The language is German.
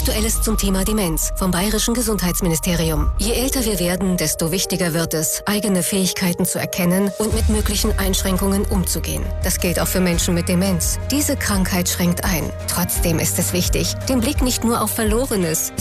Aktuelles zum Thema Demenz vom Bayerischen Gesundheitsministerium. Je älter wir werden, desto wichtiger wird es, eigene Fähigkeiten zu erkennen und mit möglichen Einschränkungen umzugehen. Das gilt auch für Menschen mit Demenz. Diese Krankheit schränkt ein. Trotzdem ist es wichtig, den Blick nicht nur auf Verlorenes,